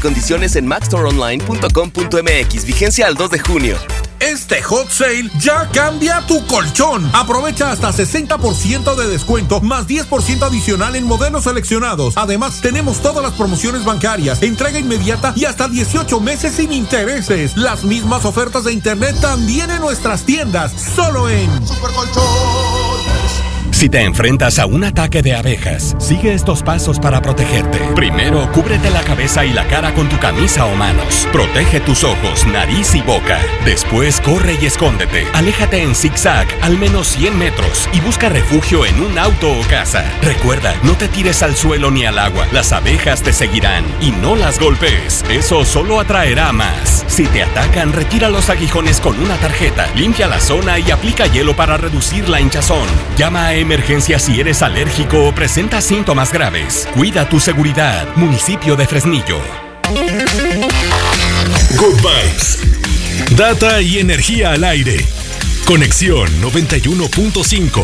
condiciones en maxstoreonline.com.mx. Vigencia al 2 de junio. Este hot sale ya cambia tu colchón. Aprovecha hasta 60% de descuento más 10% adicional en modelos seleccionados. Además, tenemos todas las promociones bancarias, entrega inmediata y hasta 18 meses sin intereses. Las mismas ofertas de internet también en nuestras tiendas, solo en Supercolchones. Si te enfrentas a un ataque de abejas, sigue estos pasos para protegerte. Primero, cúbrete la cabeza y la cara con tu camisa o manos. Protege tus ojos, nariz y boca. Después, corre y escóndete. Aléjate en zigzag al menos 100 metros y busca refugio en un auto o casa. Recuerda, no te tires al suelo ni al agua. Las abejas te seguirán y no las golpees. Eso solo atraerá más. Si te atacan, retira los aguijones con una tarjeta. Limpia la zona y aplica hielo para reducir la hinchazón. Llama a emergencia si eres alérgico o presentas síntomas graves. Cuida tu seguridad. Municipio de Fresnillo. Good Vibes. Data y energía al aire. Conexión 91.5.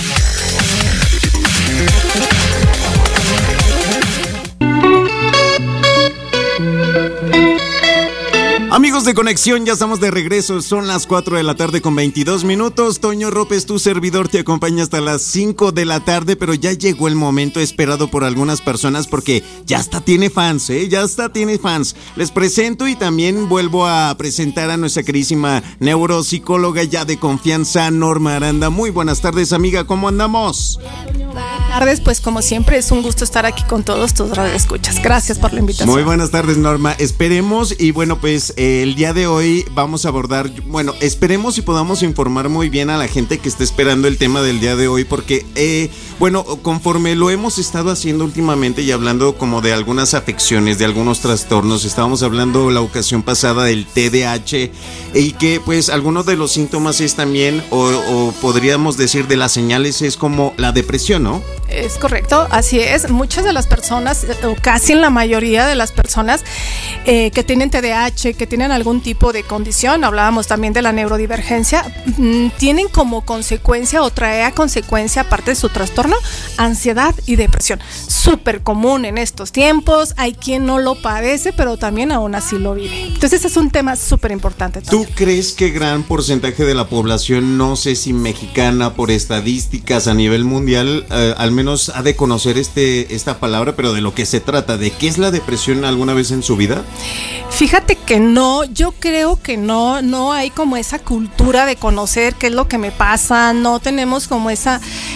Amigos de Conexión, ya estamos de regreso, son las 4 de la tarde con 22 minutos. Toño Ropes, tu servidor, te acompaña hasta las 5 de la tarde, pero ya llegó el momento esperado por algunas personas porque ya hasta tiene fans, ya hasta tiene fans. Les presento y también vuelvo a presentar a nuestra queridísima neuropsicóloga ya de confianza, Norma Aranda. Muy buenas tardes, amiga, ¿cómo andamos? Buenas tardes, pues como siempre es un gusto estar aquí con todos tus radioescuchas. Gracias por la invitación. Muy buenas tardes, Norma. Esperemos y bueno, pues el día de hoy vamos a abordar, bueno, esperemos y podamos informar muy bien a la gente que está esperando el tema del día de hoy porque, bueno, conforme lo hemos estado haciendo últimamente y hablando como de algunas afecciones, de algunos trastornos, estábamos hablando la ocasión pasada del TDAH y que pues algunos de los síntomas es también, o podríamos decir de las señales es como la depresión, ¿no? Es correcto, así es. Muchas de las personas, o casi en la mayoría de las personas que tienen TDAH, que tienen algún tipo de condición, hablábamos también de la neurodivergencia, tienen como consecuencia o trae a consecuencia, aparte de su trastorno, ansiedad y depresión. Súper común en estos tiempos, hay quien no lo padece, pero también aún así lo vive. Entonces es un tema súper importante. ¿Tú crees que gran porcentaje de la población, no sé si mexicana, por estadísticas a nivel mundial, al menos ha de conocer esta palabra, pero de lo que se trata, de qué es la depresión alguna vez en su vida? Fíjate que no, yo creo que no hay como esa cultura de conocer qué es lo que me pasa, no tenemos como esa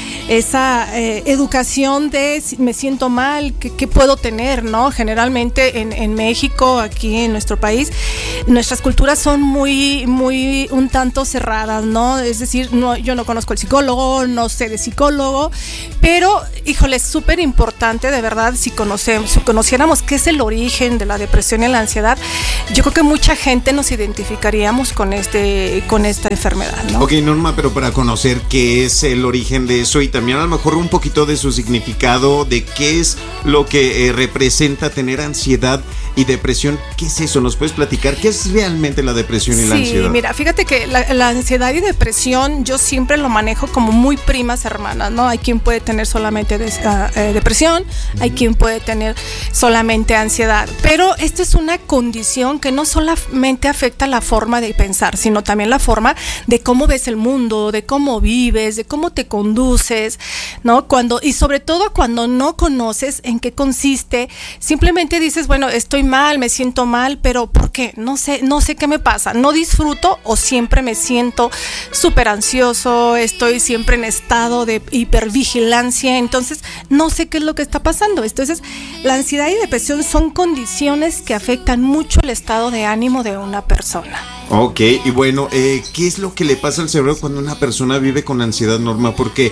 educación de si me siento mal, ¿qué puedo tener, no? Generalmente en México, aquí en nuestro país, nuestras culturas son muy un tanto cerradas, ¿no? Es decir, yo no conozco el psicólogo, no sé de psicólogo, pero, híjole, es súper importante, de verdad, si conociéramos qué es el origen de la depresión y la ansiedad, yo creo que mucha gente nos identificaríamos con esta enfermedad, ¿no? Ok, Norma, pero para conocer qué es el origen de eso y también a lo mejor un poquito de su significado, de qué es lo que representa tener ansiedad y depresión, ¿qué es eso? ¿Nos puedes platicar qué es realmente la depresión y la ansiedad? Sí, mira, fíjate que la ansiedad y depresión yo siempre lo manejo como muy primas hermanas, ¿no? Hay quien puede tener solamente depresión, hay quien puede tener solamente ansiedad, pero esto es una condición que no solamente afecta la forma de pensar, sino también la forma de cómo ves el mundo, de cómo vives, de cómo te conduces, ¿no? Y sobre todo cuando no conoces en qué consiste, simplemente dices, bueno, estoy mal, me siento mal, pero ¿por qué? No sé qué me pasa, no disfruto o siempre me siento súper ansioso, estoy siempre en estado de hipervigilancia, entonces no sé qué es lo que está pasando. Entonces, la ansiedad y depresión son condiciones que afectan mucho el estado de ánimo de una persona. Ok, y bueno, ¿qué es lo que le pasa al cerebro cuando una persona vive con ansiedad, Norma? Porque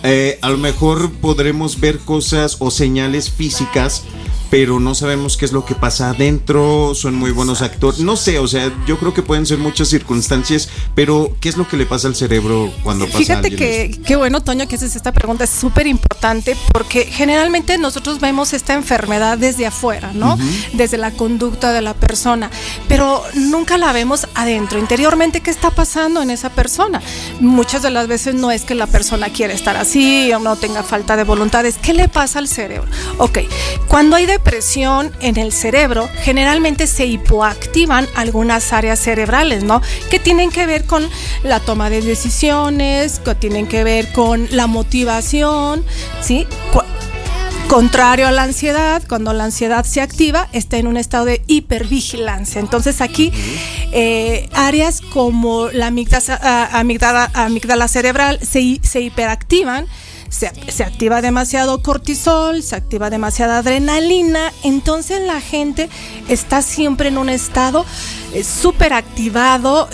a lo mejor podremos ver cosas o señales físicas, pero no sabemos qué es lo que pasa adentro, son muy buenos actores, no sé, o sea, yo creo que pueden ser muchas circunstancias, pero ¿qué es lo que le pasa al cerebro cuando pasa Fíjate alguien que, esto? qué bueno, Toño, que haces esta pregunta, es súper importante, porque generalmente nosotros vemos esta enfermedad desde afuera, ¿no? Uh-huh. Desde la conducta de la persona, pero nunca la vemos adentro, interiormente, ¿qué está pasando en esa persona? Muchas de las veces no es que la persona quiera estar así o no tenga falta de voluntad, es ¿qué le pasa al cerebro? Ok, cuando hay depresión en el cerebro, generalmente se hipoactivan algunas áreas cerebrales, ¿no? Que tienen que ver con la toma de decisiones, que tienen que ver con la motivación, ¿sí? Contrario a la ansiedad, cuando la ansiedad se activa, está en un estado de hipervigilancia. Entonces aquí áreas como la amígdala cerebral se hiperactivan. Se activa demasiado cortisol, se activa demasiada adrenalina, entonces la gente está siempre en un estado súper activado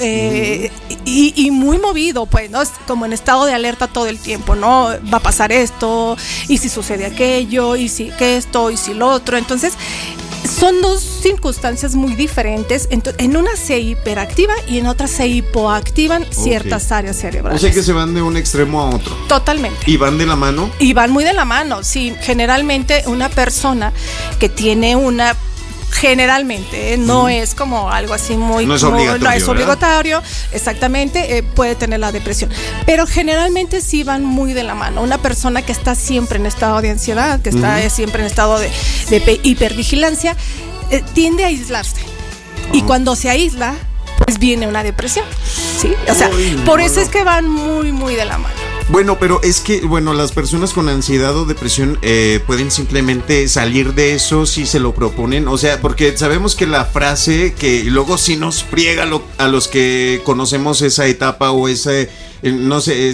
y muy movido, pues, ¿no? Es como en estado de alerta todo el tiempo, ¿no? Va a pasar esto, y si sucede aquello, y si que esto, y si lo otro. Entonces, son dos circunstancias muy diferentes. En una se hiperactiva y en otra se hipoactivan ciertas áreas cerebrales. O sea que se van de un extremo a otro. Totalmente. ¿Y van de la mano? Y van muy de la mano, sí. Generalmente una persona que tiene una... Generalmente, no es como algo así muy... No es obligatorio, no es obligatorio, exactamente, puede tener la depresión. Pero generalmente sí van muy de la mano. Una persona que está siempre en estado de ansiedad, que está siempre en estado de hipervigilancia, tiende a aislarse. Y cuando se aísla, pues viene una depresión, ¿sí? O sea, por eso es que van muy, muy de la mano. Bueno, pero es que, las personas con ansiedad o depresión pueden simplemente salir de eso si se lo proponen. O sea, porque sabemos que la frase que luego sí nos friega a los que conocemos esa etapa o ese, no sé,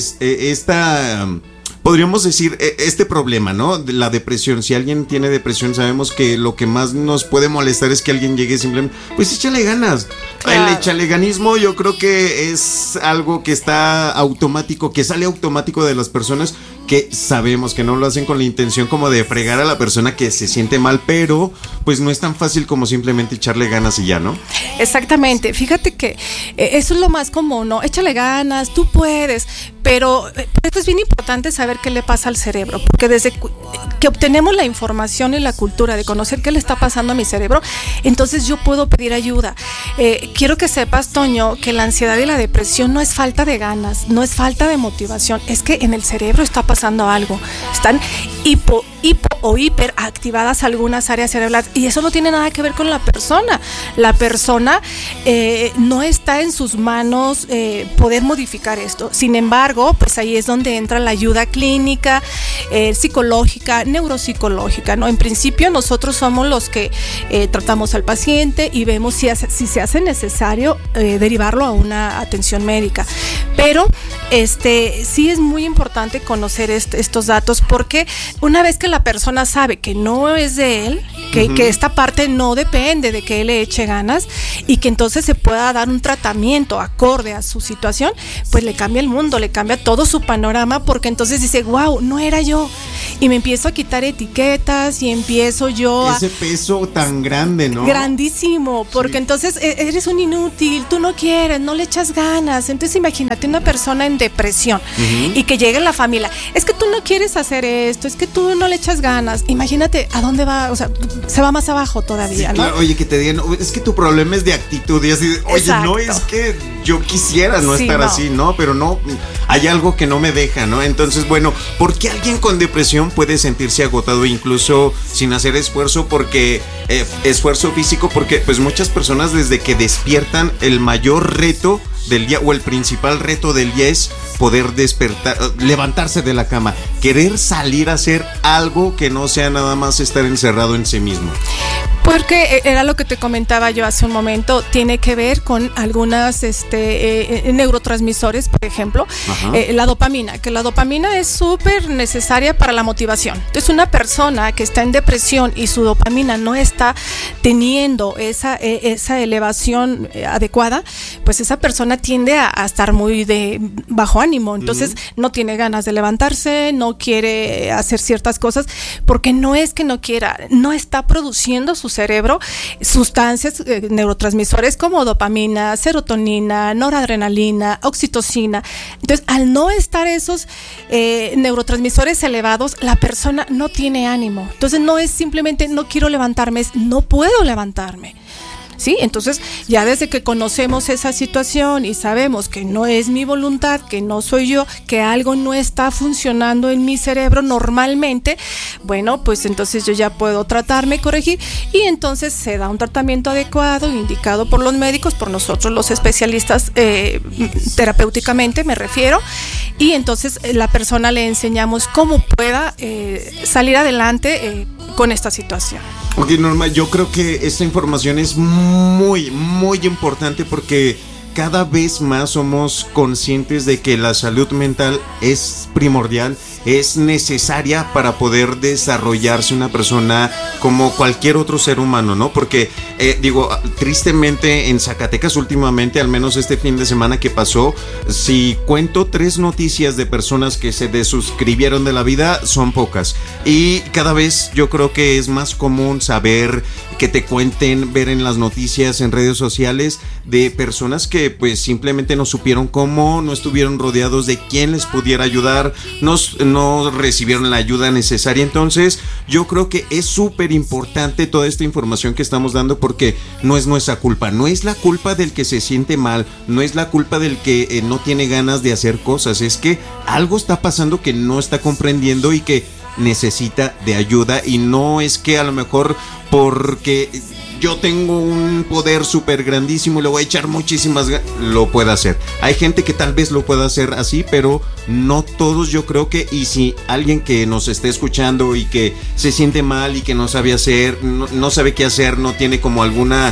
podríamos decir, este problema, ¿no? La depresión. Si alguien tiene depresión, sabemos que lo que más nos puede molestar es que alguien llegue simplemente, pues échale ganas. Claro. El echaleganismo yo creo que es algo que está automático, que sale automático de las personas que sabemos que no lo hacen con la intención como de fregar a la persona que se siente mal, pero pues no es tan fácil como simplemente echarle ganas y ya, ¿no? Exactamente. Fíjate que eso es lo más común, ¿no? Échale ganas, tú puedes, pero esto es bien importante saber qué le pasa al cerebro, porque desde que obtenemos la información y la cultura de conocer qué le está pasando a mi cerebro, entonces yo puedo pedir ayuda. Quiero que sepas, Toño, que la ansiedad y la depresión no es falta de ganas, no es falta de motivación, es que en el cerebro está pasando algo. Están hipo o hiperactivadas algunas áreas cerebrales, y eso no tiene nada que ver con la persona. La persona no está en sus manos poder modificar esto. Sin embargo, pues ahí es donde entra la ayuda clínica, psicológica, neuropsicológica, ¿no? En principio nosotros somos los que tratamos al paciente y vemos si se hace necesario derivarlo a una atención médica. Pero sí es muy importante conocer estos datos, porque una vez que la persona sabe que no es de él, que esta parte no depende de que él le eche ganas, y que entonces se pueda dar un tratamiento acorde a su situación, pues le cambia el mundo, le cambia todo su panorama, porque entonces dice, wow, no era yo, y me empiezo a quitar etiquetas y empiezo yo ese peso tan grande, ¿no? Grandísimo, porque entonces eres un inútil, tú no quieres, no le echas ganas. Entonces imagínate una persona en depresión y que llegue la familia, es que tú no quieres hacer esto, es que tú no le echas ganas. Imagínate a dónde va, o sea, se va más abajo todavía, sí, ¿no? Claro. Oye, que te digan, es que tu problema es de actitud, y así, oye, exacto. No es que yo quisiera no estar así, ¿no? Pero no, hay algo que no me deja, ¿no? Entonces, bueno, ¿por qué alguien con depresión puede sentirse agotado incluso sin hacer esfuerzo? Porque esfuerzo físico, porque pues muchas personas desde que despiertan, el mayor reto del día o el principal reto del día es poder despertar, levantarse de la cama, querer salir a hacer algo que no sea nada más estar encerrado en sí mismo. Porque era lo que te comentaba yo hace un momento, tiene que ver con algunas neurotransmisores, por ejemplo, la dopamina, que la dopamina es súper necesaria para la motivación. Entonces una persona que está en depresión y su dopamina no está teniendo esa elevación adecuada, pues esa persona tiende a estar muy de bajo ánimo, entonces no tiene ganas de levantarse, no quiere hacer ciertas cosas, porque no es que no quiera, no está produciendo su cerebro sustancias, neurotransmisores como dopamina, serotonina, noradrenalina, oxitocina. Entonces, al no estar esos neurotransmisores elevados, la persona no tiene ánimo. Entonces, no es simplemente no quiero levantarme, es no puedo levantarme. ¿sí? Entonces, ya desde que conocemos esa situación y sabemos que no es mi voluntad, que no soy yo, que algo no está funcionando en mi cerebro normalmente, bueno, pues entonces yo ya puedo tratarme, corregir, y entonces se da un tratamiento adecuado, indicado por los médicos, por nosotros los especialistas, terapéuticamente me refiero, y entonces la persona le enseñamos cómo pueda salir adelante con esta situación. Ok, Norma, yo creo que esta información es muy, muy importante porque cada vez más somos conscientes de que la salud mental es primordial, es necesaria para poder desarrollarse una persona como cualquier otro ser humano, ¿no? Porque, tristemente en Zacatecas últimamente, al menos este fin de semana que pasó, si cuento 3 noticias de personas que se desuscribieron de la vida, son pocas. Y cada vez yo creo que es más común saber, que te cuenten, ver en las noticias, en redes sociales, de personas que pues simplemente no supieron cómo, no estuvieron rodeados de quien les pudiera ayudar, no recibieron la ayuda necesaria. Entonces yo creo que es súper importante toda esta información que estamos dando, porque no es nuestra culpa, no es la culpa del que se siente mal, no es la culpa del que no tiene ganas de hacer cosas, es que algo está pasando que no está comprendiendo y que necesita de ayuda, y no es que a lo mejor porque yo tengo un poder súper grandísimo y le voy a echar muchísimas ganas, lo pueda hacer. Hay gente que tal vez lo pueda hacer así, pero no todos, yo creo que, y si alguien que nos esté escuchando y que se siente mal y que no sabe hacer, no sabe qué hacer, no tiene como alguna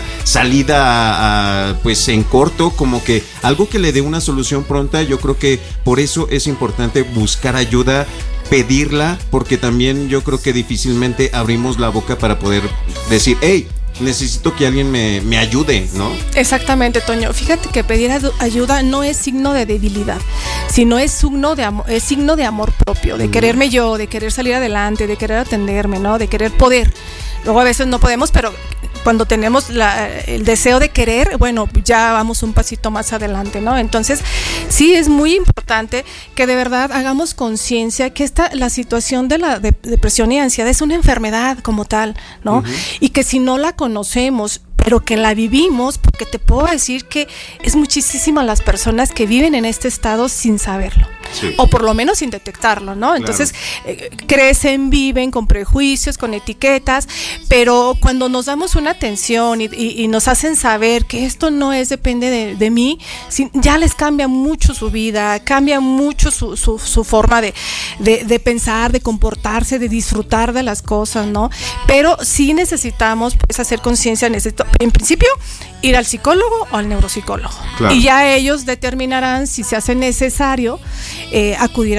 salida pues en corto, como que algo que le dé una solución pronta, yo creo que por eso es importante buscar ayuda, pedirla, porque también yo creo que difícilmente abrimos la boca para poder decir, hey, necesito que alguien me ayude, ¿no? Exactamente, Toño. Fíjate que pedir ayuda no es signo de debilidad, sino es signo de amor propio, de quererme yo, de querer salir adelante, de querer atenderme, ¿no? De querer poder. Luego a veces no podemos, pero cuando tenemos el deseo de querer, bueno, ya vamos un pasito más adelante, ¿no? Entonces, sí es muy importante que de verdad hagamos conciencia que la situación de la depresión y ansiedad es una enfermedad como tal, ¿no? Uh-huh. Y que si no la conocemos, pero que la vivimos, porque te puedo decir que es muchísimas las personas que viven en este estado sin saberlo, sí, o por lo menos sin detectarlo, ¿no? Entonces, claro, crecen, viven con prejuicios, con etiquetas, pero cuando nos damos una atención y nos hacen saber que esto no depende de mí, ya les cambia mucho su vida, cambia mucho su forma de pensar, de comportarse, de disfrutar de las cosas, ¿no? Pero sí necesitamos pues hacer conciencia, en principio, ir al psicólogo o al neuropsicólogo. Claro. Y ya ellos determinarán si se hace necesario acudir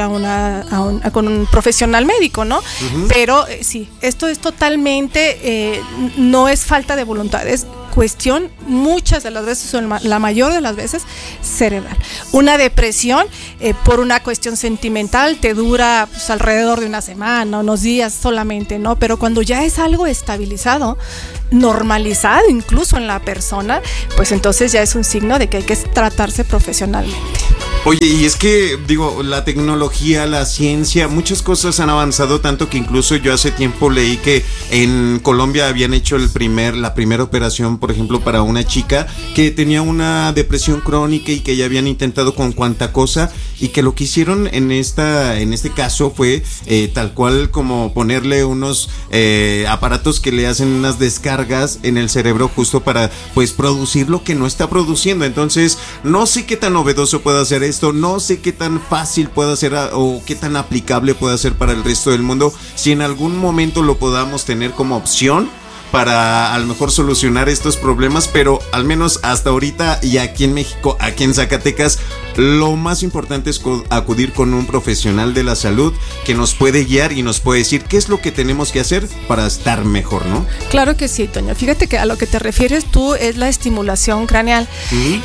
con un profesional médico, ¿no? Uh-huh. Pero sí, esto es totalmente, no es falta de voluntad, es cuestión muchas de las veces, o la mayor de las veces, cerebral. Una depresión por una cuestión sentimental te dura pues, alrededor de una semana, unos días solamente, ¿no? Pero cuando ya es algo estabilizado, normalizado incluso en la persona, pues entonces ya es un signo de que hay que tratarse profesionalmente. Oye, y es que, la tecnología, la ciencia, muchas cosas han avanzado tanto que incluso yo hace tiempo leí que en Colombia habían hecho la primera operación, por ejemplo, para una chica que tenía una depresión crónica y que ya habían intentado con cuanta cosa, y que lo que hicieron en este caso fue tal cual como ponerle unos aparatos que le hacen unas descargas en el cerebro justo para pues producir lo que no está produciendo. Entonces, no sé qué tan novedoso puede ser esto, no sé qué tan fácil puede ser o qué tan aplicable puede ser para el resto del mundo, si en algún momento lo podamos tener como opción para a lo mejor solucionar estos problemas, pero al menos hasta ahorita y aquí en México, aquí en Zacatecas, lo más importante es acudir con un profesional de la salud que nos puede guiar y nos puede decir qué es lo que tenemos que hacer para estar mejor, ¿no? Claro que sí, Toño. Fíjate que a lo que te refieres tú es la estimulación craneal. Uh-huh.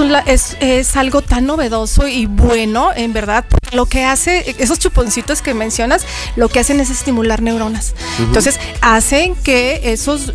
Es algo tan novedoso y bueno, en verdad, porque lo que hace, esos chuponcitos que mencionas, lo que hacen es estimular neuronas. Uh-huh. Entonces, hacen que esos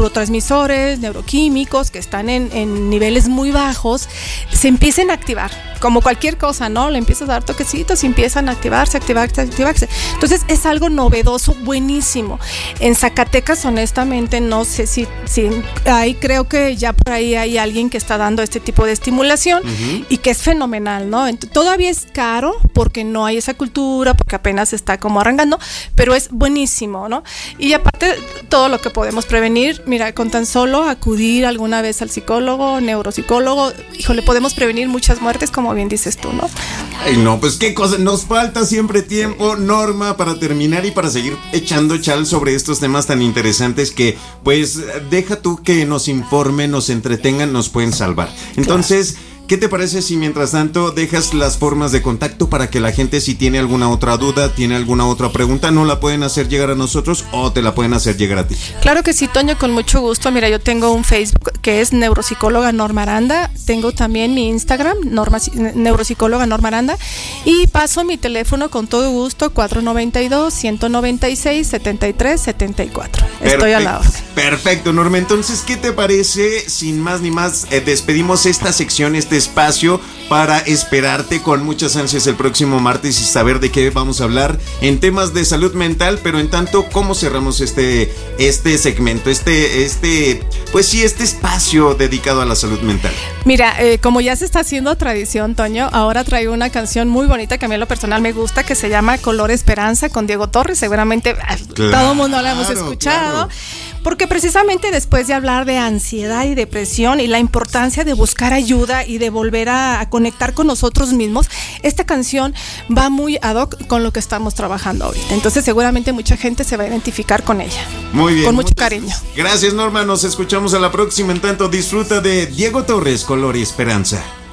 neurotransmisores, neuroquímicos que están en niveles muy bajos, se empiecen a activar. como cualquier cosa, ¿no? Le empiezas a dar toquecitos y empiezan a activarse. Entonces es algo novedoso, buenísimo. En Zacatecas, honestamente, no sé si ahí creo que ya por ahí hay alguien que está dando este tipo de estimulación y que es fenomenal, ¿no? Todavía es caro porque no hay esa cultura, porque apenas está como arrancando, pero es buenísimo, ¿no? Y aparte, todo lo que podemos prevenir, mira, con tan solo acudir alguna vez al psicólogo, neuropsicólogo, híjole, podemos prevenir muchas muertes, como bien dices tú, ¿no? Ay, no, pues qué cosa, nos falta siempre tiempo, Norma, para terminar y para seguir echando chal sobre estos temas tan interesantes que, pues, deja tú que nos informen, nos entretengan, nos pueden salvar. Entonces, claro. ¿Qué te parece si mientras tanto dejas las formas de contacto para que la gente, si tiene alguna otra duda, tiene alguna otra pregunta, no la pueden hacer llegar a nosotros o te la pueden hacer llegar a ti? Claro que sí, Toño, con mucho gusto. Mira, yo tengo un Facebook que es Neuropsicóloga Norma Aranda, tengo también mi Instagram, Neuropsicóloga Norma Aranda, y paso mi teléfono con todo gusto, 492-196-7374. Estoy a la orden. Perfecto, Norma. Entonces, ¿qué te parece? Sin más ni más, despedimos esta sección, este espacio, para esperarte con muchas ansias el próximo martes y saber de qué vamos a hablar en temas de salud mental. Pero en tanto, ¿cómo cerramos este segmento, este espacio dedicado a la salud mental? Mira, como ya se está haciendo tradición, Toño, ahora traigo una canción muy bonita que a mí en lo personal me gusta, que se llama Color Esperanza, con Diego Torres. Seguramente todo el mundo la hemos escuchado. Claro. Porque precisamente después de hablar de ansiedad y depresión y la importancia de buscar ayuda y de volver a conectar con nosotros mismos, esta canción va muy ad hoc con lo que estamos trabajando ahorita. Entonces seguramente mucha gente se va a identificar con ella. Muy bien. Con mucho cariño. Gracias, Norma. Nos escuchamos a la próxima. En tanto, disfruta de Diego Torres, Color y Esperanza.